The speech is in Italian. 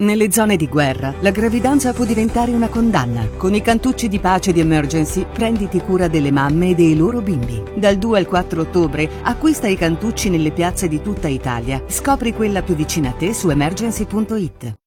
Nelle zone di guerra, la gravidanza può diventare una condanna. Con i cantucci di pace di Emergency, prenditi cura delle mamme e dei loro bimbi. Dal 2 al 4 ottobre, acquista i cantucci nelle piazze di tutta Italia. Scopri quella più vicina a te su emergency.it.